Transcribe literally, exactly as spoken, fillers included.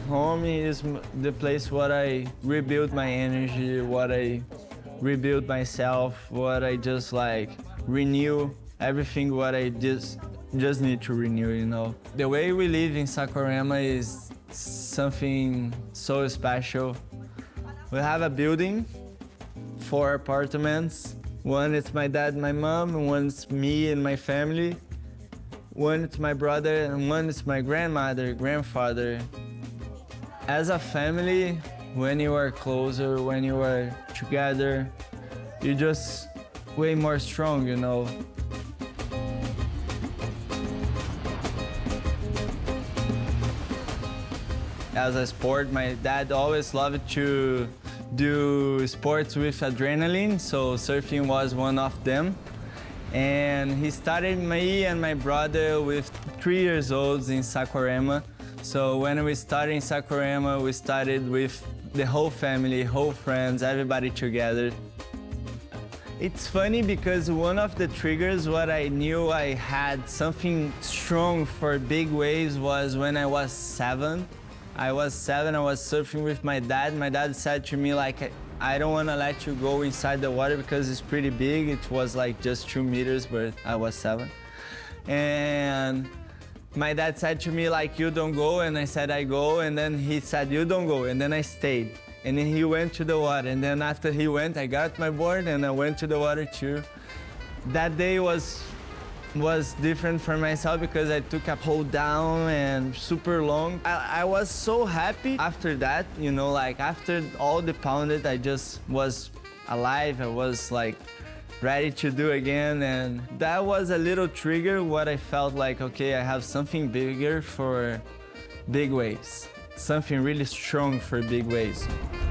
Home is the place where I rebuild my energy, what I rebuild myself, what I just like renew everything what I just just need to renew, you know. The way we live in Saquarema is something so special. We have a building, four apartments. One is my dad, my mom, one's me and my family. One is my brother, and one is my grandmother, grandfather. As a family, when you are closer, when you are together, you're just way more strong, you know. As a sport, my dad always loved to do sports with adrenaline, so surfing was one of them. And he started me and my brother with three years old in Saquarema. So when we started in Saquarema, we started with the whole family, whole friends, everybody together. It's funny because one of the triggers what I knew I had something strong for big waves was when I was seven. I was seven, I was surfing with my dad. My dad said to me like, I don't want to let you go inside the water because it's pretty big. It was like just two meters, but I was seven. And my dad said to me like, you don't go, and I said I go, and then he said you don't go, and then I stayed. And then he went to the water, and then after he went, I got my board and I went to the water too. That day was was different for myself because I took a hold down and super long. I, I was so happy after that, you know, like after all the pounded, I just was alive. I was like ready to do again, and that was a little trigger what I felt like, okay, I have something bigger for big waves, something really strong for big waves.